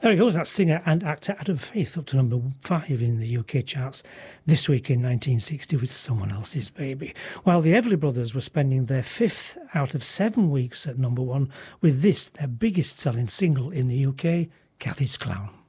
There he goes, that singer and actor Adam Faith, up to number 5 in the UK charts this week in 1960 with Someone Else's Baby. While the Everly Brothers were spending their 5th out of 7 weeks at number 1 with this, their biggest selling single in the UK, Cathy's Clown.